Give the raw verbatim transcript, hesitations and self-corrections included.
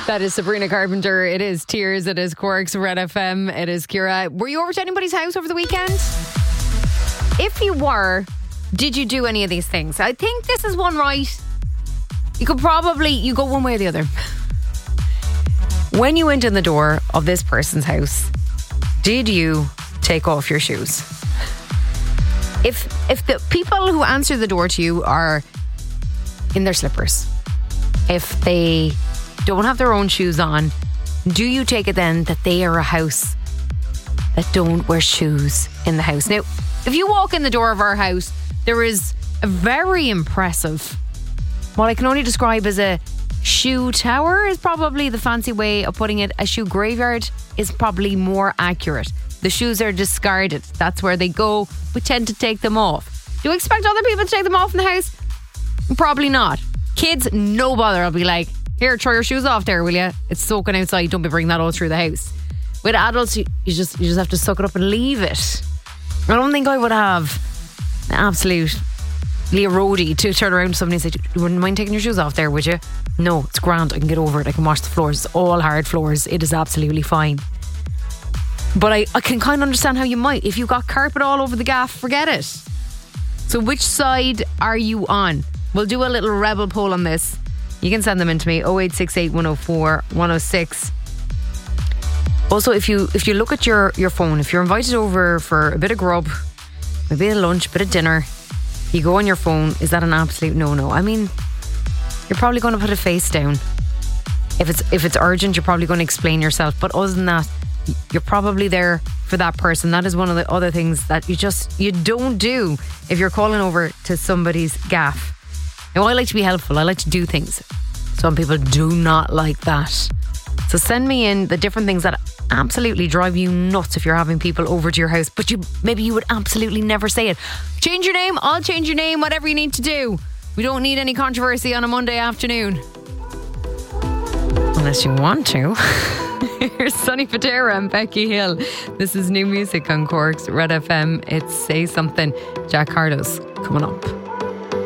That is Sabrina Carpenter. It is Tears. It is Quarks. Red F M. It is Kira. Were you over to anybody's house over the weekend? If you were, did you do any of these things? I think this is one right. You could probably, you go one way or the other. When you went in the door of this person's house, did you take off your shoes? If if the people who answer the door to you are in their slippers, if they don't have their own shoes on, do you take it then that they are a house that don't wear shoes in the house? Now, if you walk in the door of our house, there is a very impressive, what I can only describe as a shoe tower is probably the fancy way of putting it. A shoe graveyard is probably more accurate. The shoes are discarded. That's where they go. We tend to take them off. Do you expect other people to take them off in the house? Probably not. Kids, no bother. I'll be like, here, throw your shoes off there, will you? It's soaking outside. Don't be bringing that all through the house. With adults, you, you just you just have to suck it up and leave it. I don't think I would have an absolute Leah Roadie to turn around to somebody and say, you wouldn't mind taking your shoes off there, would you? No, it's grand. I can get over it. I can wash the floors. It's all hard floors. It is absolutely fine. But I, I can kind of understand how you might. If you got carpet all over the gaff, forget it. So which side are you on? We'll do a little rebel poll on this. You can send them in to me, oh eight six eight, one oh four, one oh six. Also, if you if you look at your, your phone, if you're invited over for a bit of grub, maybe a lunch, a bit of dinner, you go on your phone, is that an absolute no-no? I mean, you're probably going to put a face down. If it's if it's urgent, you're probably going to explain yourself. But other than that, you're probably there for that person. That is one of the other things that you just, you don't do if you're calling over to somebody's gaff. Now, I like to be helpful. I like to do things. Some people do not like that. So send me in the different things that absolutely drive you nuts if you're having people over to your house, but you maybe you would absolutely never say it. Change your name. I'll change your name. Whatever you need to do. We don't need any controversy on a Monday afternoon. Unless you want to. Here's Sonny Fodera and Becky Hill. This is new music on Quarks Red F M. It's Say Something. Jack Harlow's coming up.